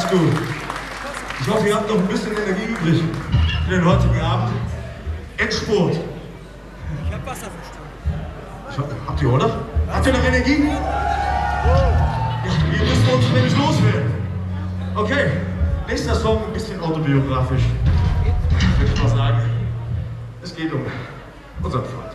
Ganz gut. Ich hoffe, ihr habt noch ein bisschen Energie übrig für den heutigen Abend. Endspurt. Ich hab Wasser verstanden. Habt ihr, oder? Habt ihr noch Energie? Ja, wir müssen uns nämlich loswerden. Okay, nächster Song, ein bisschen autobiografisch. Würde ich mal sagen, es geht um unseren Freund.